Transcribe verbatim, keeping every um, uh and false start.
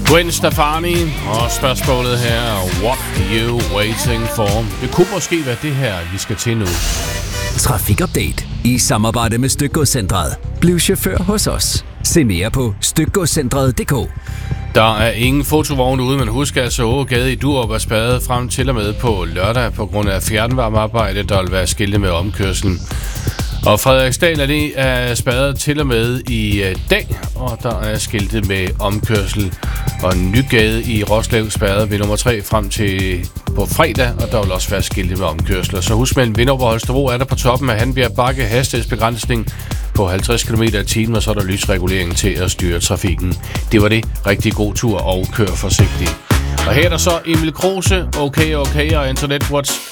Gwen Stefani, og spørgsmålet her, what are you waiting for? Det kunne måske være det her, vi skal til nu. Trafikupdate i samarbejde med Stykgodscentret. Bliv chauffør hos os. Se mere på stykgodscentret punktum d k. Der er ingen fotovogne ude, men husk altså Ågade i Durup er spadet frem til og med på lørdag på grund af fjernvarmearbejde, der vil være skilte med omkørslen. Og Frederiksdal Allé er spadet til og med i dag, og der er skiltet med omkørsel. Og Nygade i Roslev spadet ved nummer tre frem til på fredag, og der vil også være skiltet med omkørsel. Så husk, mellem Vinderup og Holstebro er der på toppen af Hanbjerg Bakke hastighedsbegrænsning på halvtreds kilometer i timen, og så er der lysregulering til at styre trafikken. Det var det. Rigtig god tur, og kør forsigtigt. Og her er der så Emil Kruse, Okay Okay og Internet Watch.